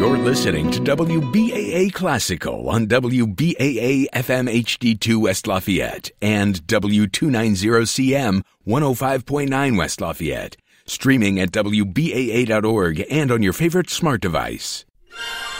You're listening to WBAA Classical on WBAA FM HD2 West Lafayette and W290CM 105.9 West Lafayette. Streaming at WBAA.org and on your favorite smart device.